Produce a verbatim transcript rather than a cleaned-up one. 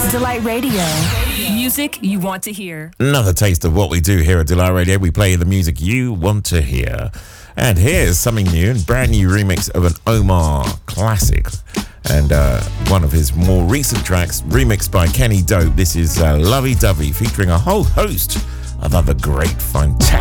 Delight Radio. Music you want to hear. Another taste of what we do here at Delight Radio. We play the music you want to hear. And here's something new, a brand new remix of an Omar classic. And uh, one of his more recent tracks, remixed by Kenny Dope. This is uh, Lovey Dovey, featuring a whole host of other great, fantastic